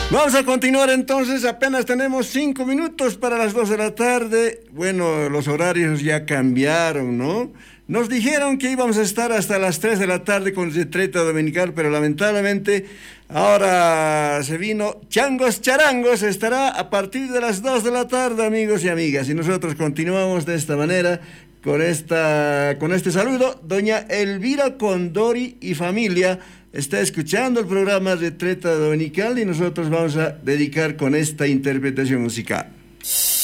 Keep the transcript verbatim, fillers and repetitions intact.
Vamos a continuar entonces, apenas tenemos cinco minutos para las dos de la tarde. Bueno, los horarios ya cambiaron, ¿no? Nos dijeron que íbamos a estar hasta las tres de la tarde con Retreta Dominical, pero lamentablemente ahora se vino Changos Charangos, estará a partir de las dos de la tarde, amigos y amigas. Y nosotros continuamos de esta manera, con, esta, con este saludo. Doña Elvira Condori y familia está escuchando el programa Retreta Dominical y nosotros vamos a dedicar con esta interpretación musical.